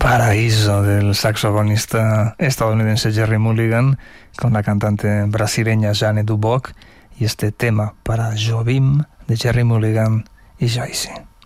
Paraíso del saxofonista estadounidense Gerry Mulligan con la cantante brasileña Jane Duboc y este tema para Jobim de Gerry Mulligan y Joyce.